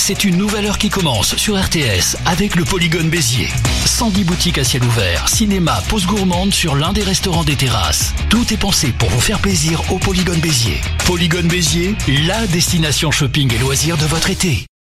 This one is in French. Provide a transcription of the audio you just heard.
C'est une nouvelle heure qui commence sur RTS avec le Polygone Béziers. 110 boutiques à ciel ouvert, cinéma, pause gourmande sur l'un des restaurants des terrasses. Tout est pensé pour vous faire plaisir au Polygone Béziers. Polygone Béziers, la destination shopping et loisirs de votre été.